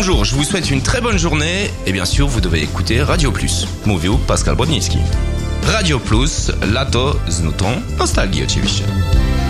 bonjour, je vous souhaite une très bonne journée et bien sûr vous devez écouter Radio Plus. Mówił Pascal Brodnicki. Radio Plus, lato z nutą nostalgii oczywiście.